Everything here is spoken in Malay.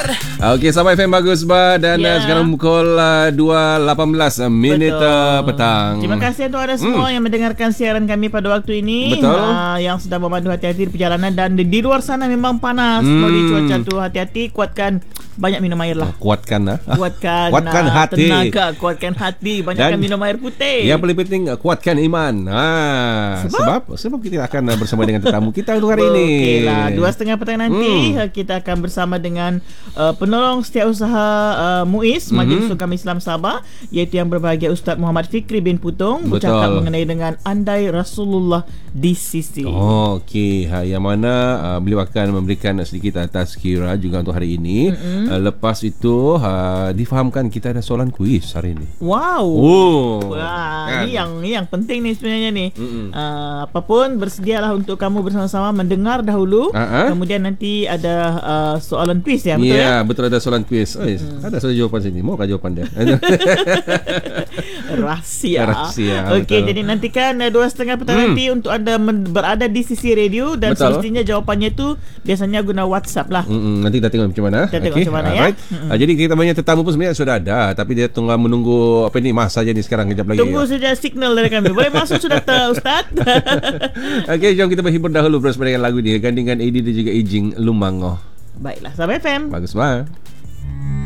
Okey, Sabah FM bagus bah. Dan sekarang pukul 2.18 minit petang. Terima kasih untuk anda semua yang mendengarkan siaran kami pada waktu ini. Betul. Yang sedang memandu hati-hati di perjalanan. Dan di luar sana memang panas. Di cuaca tu hati-hati. Kuatkan, banyak minum air lah. Kuatkan Kuatkan hati. Tenaga, kuatkan hati. Banyakkan minum air putih. Yang paling penting, kuatkan iman. Sebab kita akan bersama dengan tetamu kita untuk hari ini. Okeylah, 2.30 petang nanti kita akan bersama dengan penolong setiausaha MUIS, Majlis Sukam Islam Sabah, iaitu yang berbahagia Ustaz Muhammad Fikri bin Putung, bercakap mengenai dengan andai Rasulullah di sisi. Okey, yang mana beliau akan memberikan sedikit tazkirah juga untuk hari ini. Lepas itu difahamkan kita ada soalan kuis hari ini. Wow. Kan? Ini yang penting ni sebenarnya ni. Apapun bersedialah untuk kamu bersama-sama mendengar dahulu. Kemudian nanti ada soalan kuis ya, betul ya? Betul, ada soalan kuis. Ada soalan jawapan sini. Maukah jawapan dia? Rahsia. Okey, jadi nantikan 2.30 petang nanti untuk anda berada di sisi radio. Dan semestinya jawapannya tu biasanya guna WhatsApp lah. Nanti kita tengok macam mana. Macam mana ya. Jadi kita banyak tetamu pun sebenarnya sudah ada, tapi dia tunggu menunggu masa je ni sekarang, kejap lagi. Tunggu saja signal dari kami. Boleh masuk sudah Ustaz. Okey, jom kita berhibur dahulu bersama dengan lagu ni, gandingan AD dan juga Ijing Lumangoh. Baiklah, Sabah FM. Bagus banget.